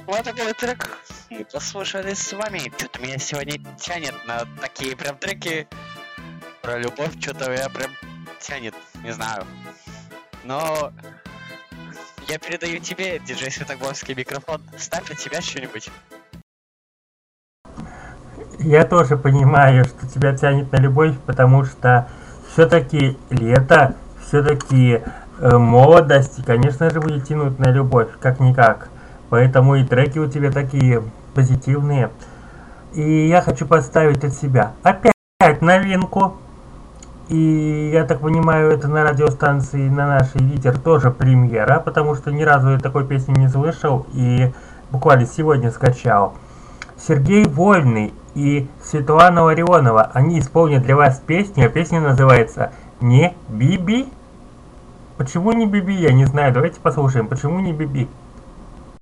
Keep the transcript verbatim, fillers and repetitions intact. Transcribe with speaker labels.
Speaker 1: Вот такой трек. И послушали с вами. Что-то меня сегодня тянет на такие прям треки про любовь. Что-то я прям тянет, не знаю. Но я передаю тебе, диджей Светогловский, микрофон. Ставь от тебя что-нибудь.
Speaker 2: Я тоже понимаю, что тебя тянет на любовь, потому что все-таки лето, все-таки э, молодость, и, конечно же, будет тянуть на любовь, как-никак. Поэтому и треки у тебя такие позитивные. И я хочу поставить от себя опять новинку. И я так понимаю, это на радиостанции на нашей Витер тоже премьера, потому что ни разу я такой песни не слышал и буквально сегодня скачал. Сергей Вольный и Светлана Ларионова, они исполнят для вас песню, а песня называется «Не Биби». Почему не Биби, я не знаю, давайте послушаем, почему не Биби.